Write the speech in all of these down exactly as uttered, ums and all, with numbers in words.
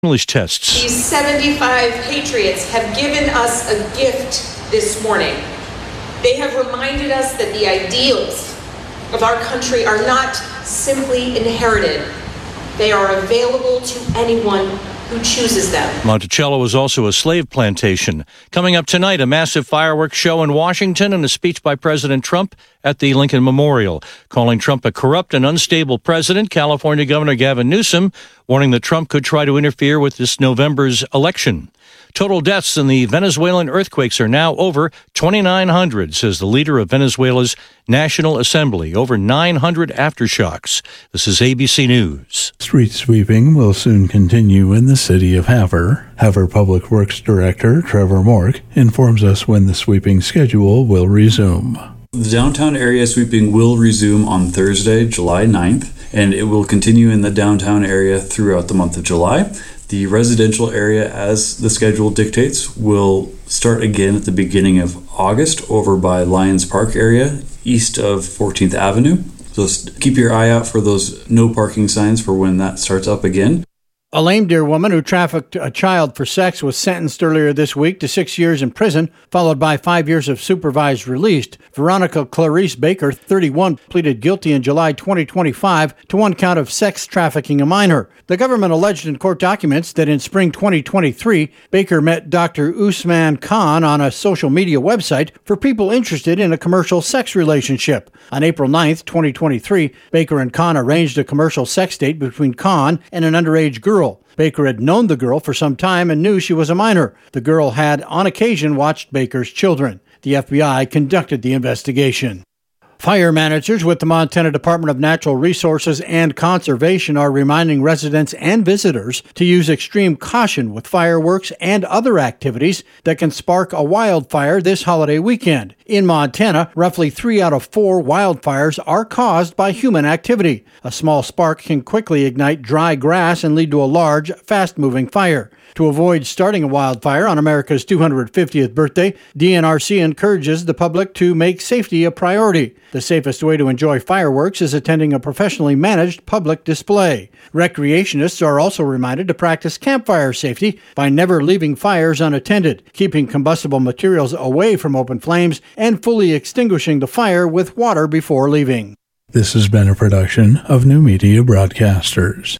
English tests. These seventy-five patriots have given us a gift this morning. They have reminded us that the ideals of our country are not simply inherited. They are available to anyone who chooses them. Monticello is also a slave plantation. Coming up tonight, a massive fireworks show in Washington and a speech by President Trump at the Lincoln Memorial, calling Trump a corrupt and unstable president. California Governor Gavin Newsom warning that Trump could try to interfere with this November's election. Total deaths in the Venezuelan earthquakes are now over twenty-nine hundred, says the leader of Venezuela's National Assembly. Over nine hundred aftershocks. This is A B C News. Street sweeping will soon continue in the city of Havre. Havre Public Works Director Trevor Mork informs us when the sweeping schedule will resume. The downtown area sweeping will resume on Thursday, July ninth, and it will continue in the downtown area throughout the month of July. The residential area, as the schedule dictates, will start again at the beginning of August over by Lions Park area, east of fourteenth Avenue. So keep your eye out for those no parking signs for when that starts up again. A Lame Deer woman who trafficked a child for sex was sentenced earlier this week to six years in prison, followed by five years of supervised release. Veronica Clarice Baker, thirty-one, pleaded guilty in July twenty twenty-five to one count of sex trafficking a minor. The government alleged in court documents that in spring twenty twenty-three, Baker met Doctor Usman Khan on a social media website for people interested in a commercial sex relationship. On April ninth, twenty twenty-three, Baker and Khan arranged a commercial sex date between Khan and an underage girl. Baker had known the girl for some time and knew she was a minor. The girl had, on occasion, watched Baker's children. The F B I conducted the investigation. Fire managers with the Montana Department of Natural Resources and Conservation are reminding residents and visitors to use extreme caution with fireworks and other activities that can spark a wildfire this holiday weekend. In Montana, roughly three out of four wildfires are caused by human activity. A small spark can quickly ignite dry grass and lead to a large, fast-moving fire. To avoid starting a wildfire on America's two hundred fiftieth birthday, D N R C encourages the public to make safety a priority. The safest way to enjoy fireworks is attending a professionally managed public display. Recreationists are also reminded to practice campfire safety by never leaving fires unattended, keeping combustible materials away from open flames, and fully extinguishing the fire with water before leaving. This has been a production of New Media Broadcasters.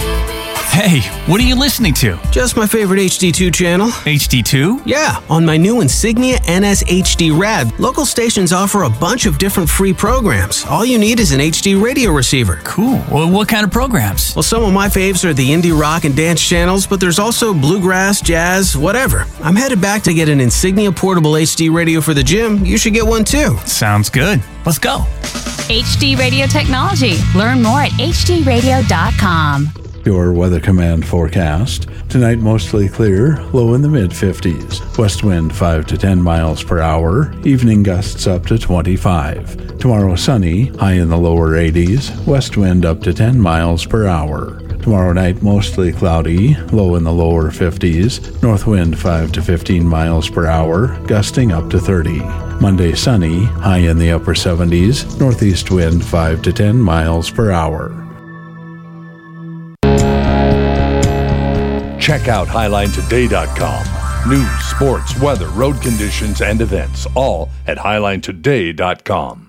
Hey, what are you listening to? Just my favorite H D two channel. H D two? Yeah, on my new Insignia N S H D Rad, local stations offer a bunch of different free programs. All you need is an H D radio receiver. Cool. Well, what kind of programs? Well, some of my faves are the indie rock and dance channels, but there's also bluegrass, jazz, whatever. I'm headed back to get an Insignia portable H D radio for the gym. You should get one too. Sounds good. Let's go. H D Radio Technology. Learn more at h d radio dot com. Your Weather Command forecast. Tonight, mostly clear, low in the mid-fifties. West wind five to ten miles per hour. Evening gusts up to twenty-five. Tomorrow, sunny, high in the lower eighties. West wind up to ten miles per hour. Tomorrow night, mostly cloudy, low in the lower fifties. North wind five to fifteen miles per hour, gusting up to thirty. Monday, sunny, high in the upper seventies. Northeast wind five to ten miles per hour. Check out highline today dot com. News, sports, weather, road conditions, and events, all at highline today dot com.